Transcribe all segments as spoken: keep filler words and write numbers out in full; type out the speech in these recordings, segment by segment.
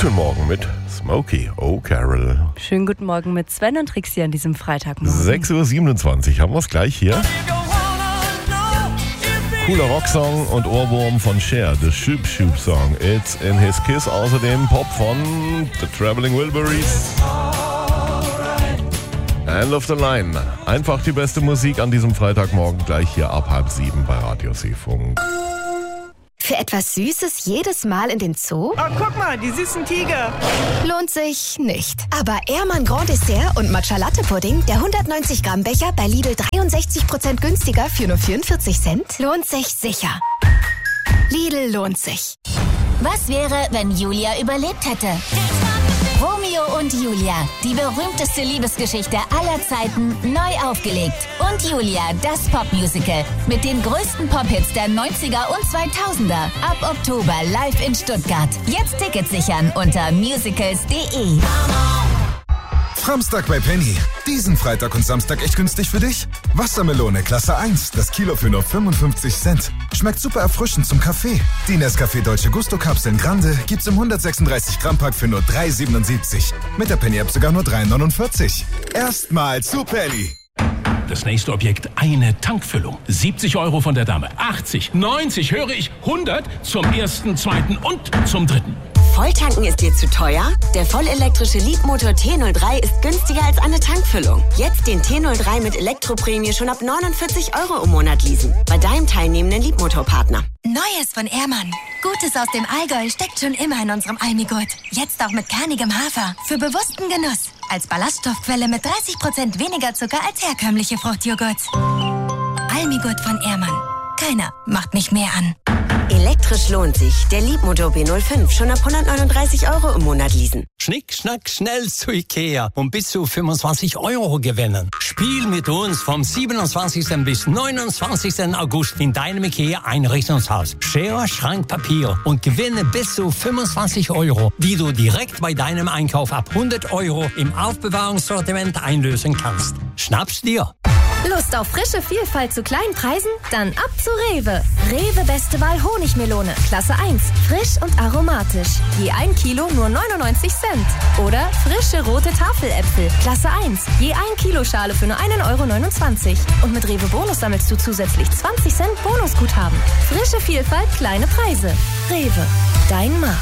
Guten Morgen mit Smokey O'Carroll. Schönen guten Morgen mit Sven und Trixie an diesem Freitagmorgen. sechs Uhr siebenundzwanzig haben wir es gleich hier. Cooler Rocksong und Ohrwurm von Cher, The Shoop Shoop Song. It's in His Kiss. Außerdem Pop von The Traveling Wilburys. End of the Line. Einfach die beste Musik an diesem Freitagmorgen gleich hier ab halb sieben bei Radio Seefunk. Für etwas Süßes jedes Mal in den Zoo? Oh, guck mal, die süßen Tiger. Lohnt sich nicht. Aber Ehrmann Grand Dessert und Matcha Latte Pudding, der hundertneunzig Gramm Becher bei Lidl dreiundsechzig Prozent günstiger für nur vierundvierzig Cent, lohnt sich sicher. Lidl lohnt sich. Was wäre, wenn Julia überlebt hätte? Romeo und Julia, die berühmteste Liebesgeschichte aller Zeiten, neu aufgelegt. Und Julia, das Popmusical mit den größten Pop-Hits der neunziger und zweitausender. Ab Oktober live in Stuttgart. Jetzt Tickets sichern unter musicals punkt de. Framstag bei Penny. Diesen Freitag und Samstag echt günstig für dich? Wassermelone Klasse eins, das Kilo für nur fünfundfünfzig Cent. Schmeckt super erfrischend zum Kaffee. Die Nescafé Dolce Gusto Kapseln Grande gibt's im hundertsechsunddreißig Gramm Pack für nur drei siebenundsiebzig. Mit der Penny App sogar nur drei neunundvierzig. Erstmal zu Penny. Das nächste Objekt, eine Tankfüllung. siebzig Euro von der Dame. achtzig, neunzig, höre ich, hundert zum ersten, zweiten und zum dritten. Volltanken ist dir zu teuer? Der vollelektrische Leapmotor T null drei ist günstiger als eine Tankfüllung. Jetzt den T null drei mit Elektroprämie schon ab neunundvierzig Euro im Monat leasen. Bei deinem teilnehmenden Leapmotorpartner. Neues von Ehrmann. Gutes aus dem Allgäu steckt schon immer in unserem Almigurt. Jetzt auch mit kernigem Hafer. Für bewussten Genuss. Als Ballaststoffquelle mit dreißig Prozent weniger Zucker als herkömmliche Fruchtjoghurts. Almigurt von Ehrmann. Keiner macht mich mehr an. Elektrisch lohnt sich. Der Leapmotor B null fünf schon ab hundertneununddreißig Euro im Monat leasen. Schnick, schnack, schnell zu Ikea und bis zu fünfundzwanzig Euro gewinnen. Spiel mit uns vom siebenundzwanzigsten bis neunundzwanzigsten August in deinem Ikea Einrichtungshaus. Schere, Schrank, Papier und gewinne bis zu fünfundzwanzig Euro, die du direkt bei deinem Einkauf ab hundert Euro im Aufbewahrungssortiment einlösen kannst. Schnapp's dir! Lust auf frische Vielfalt zu kleinen Preisen? Dann ab zu Rewe. Rewe Beste Wahl Honigmelone, Klasse eins. Frisch und aromatisch. Je ein Kilo nur neunundneunzig Cent. Oder frische rote Tafeläpfel, Klasse eins. Je ein Kilo Schale für nur einen Euro neunundzwanzig. Und mit Rewe Bonus sammelst du zusätzlich zwanzig Cent Bonusguthaben. Frische Vielfalt, kleine Preise. Rewe, dein Markt.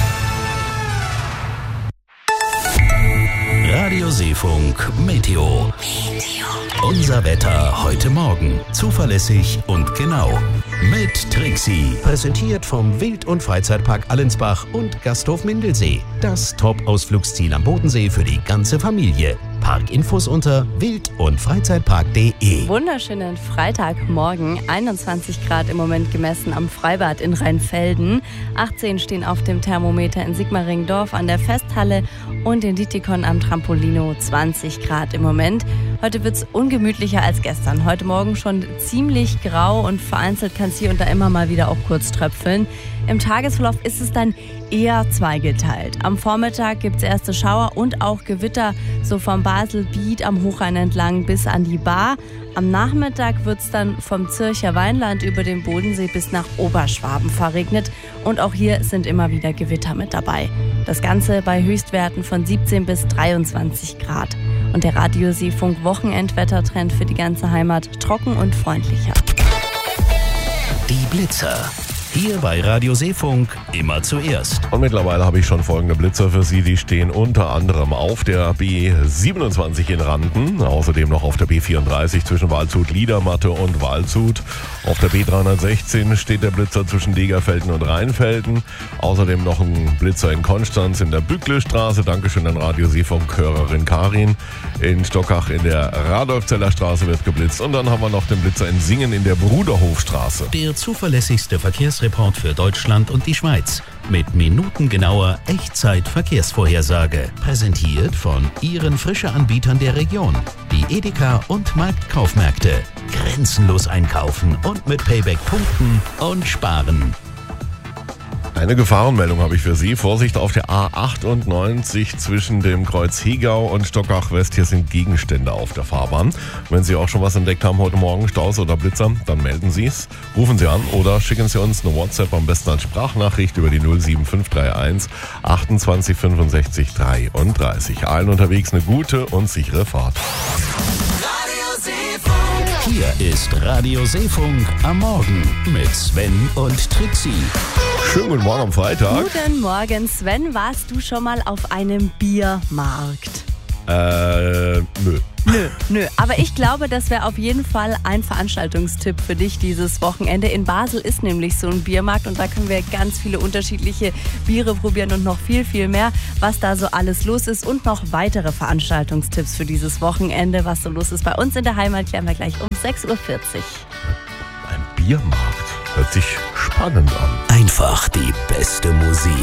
Radio Seefunk Meteo. Meteo. Unser Wetter heute Morgen. Zuverlässig und genau. Mit Trixie. Präsentiert vom Wild- und Freizeitpark Allensbach und Gasthof Mindelsee. Das Top-Ausflugsziel am Bodensee für die ganze Familie. Parkinfos unter wild- und freizeitpark punkt de. Wunderschönen Freitagmorgen. einundzwanzig Grad im Moment gemessen am Freibad in Rheinfelden. achtzehn stehen auf dem Thermometer in Sigmaringdorf an der Festhalle und in Dietikon am Trampolino. zwanzig Grad im Moment. Heute wird es ungemütlicher als gestern. Heute Morgen schon ziemlich grau und vereinzelt kann es hier und da immer mal wieder auch kurz tröpfeln. Im Tagesverlauf ist es dann eher zweigeteilt. Am Vormittag gibt es erste Schauer und auch Gewitter, so vom Basel-Biet am Hochrhein entlang bis an die Bar. Am Nachmittag wird es dann vom Zürcher Weinland über den Bodensee bis nach Oberschwaben verregnet. Und auch hier sind immer wieder Gewitter mit dabei. Das Ganze bei Höchstwerten von siebzehn bis dreiundzwanzig Grad. Und der Radio Seefunk Wochenendwettertrend für die ganze Heimat trocken und freundlicher. Die Blitzer. Hier bei Radio Seefunk immer zuerst. Und mittlerweile habe ich schon folgende Blitzer für Sie. Die stehen unter anderem auf der B siebenundzwanzig in Randen, außerdem noch auf der B vierunddreißig zwischen Waldshut, Liedermatte und Waldshut. Auf der B dreihundertsechzehn steht der Blitzer zwischen Degerfelden und Rheinfelden. Außerdem noch ein Blitzer in Konstanz in der Bücklestraße. Dankeschön an Radio Seefunk-Hörerin Karin. In Stockach in der Radolfzeller Straße wird geblitzt. Und dann haben wir noch den Blitzer in Singen in der Bruderhofstraße. Der zuverlässigste Verkehrsreport für Deutschland und die Schweiz. Mit minutengenauer Echtzeit-Verkehrsvorhersage. Präsentiert von Ihren Frische-Anbietern der Region. Die Edeka und Marktkaufmärkte. Grenzenlos einkaufen und mit Payback punkten und sparen. Eine Gefahrenmeldung habe ich für Sie. Vorsicht auf der A achtundneunzig zwischen dem Kreuz Hegau und Stockach West. Hier sind Gegenstände auf der Fahrbahn. Wenn Sie auch schon was entdeckt haben heute Morgen, Staus oder Blitzer, dann melden Sie es. Rufen Sie an oder schicken Sie uns eine WhatsApp, am besten als Sprachnachricht über die null sieben fünf drei eins achtundzwanzig fünfundsechzig dreiunddreißig. Allen unterwegs eine gute und sichere Fahrt. Hier ist Radio Seefunk am Morgen mit Sven und Trixie. Schönen guten Morgen am Freitag. Guten Morgen, Sven. Warst du schon mal auf einem Biermarkt? Äh, nö. Nö, nö. Aber ich glaube, das wäre auf jeden Fall ein Veranstaltungstipp für dich dieses Wochenende. In Basel ist nämlich so ein Biermarkt und da können wir ganz viele unterschiedliche Biere probieren und noch viel, viel mehr, was da so alles los ist und noch weitere Veranstaltungstipps für dieses Wochenende, was so los ist bei uns in der Heimat, klären wir gleich um sechs Uhr vierzig. Ein Biermarkt. Hört sich spannend an. Einfach die beste Musik.